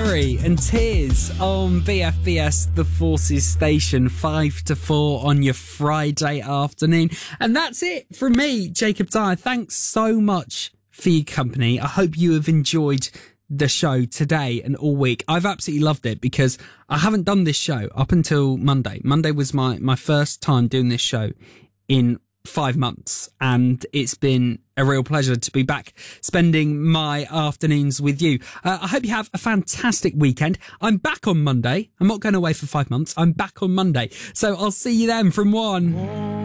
Berry and Tears on BFBS The Forces Station, 5 to 4 on your Friday afternoon. And that's it from me, Jacob Dyer. Thanks so much for your company. I hope you have enjoyed the show today and all week. I've absolutely loved it because I haven't done this show up until Monday. Monday was my first time doing this show in 5 months, and it's been a real pleasure to be back spending my afternoons with you. I hope you have a fantastic weekend. I'm back on Monday. I'm not going away for 5 months. I'm back on Monday. So I'll see you then from 1.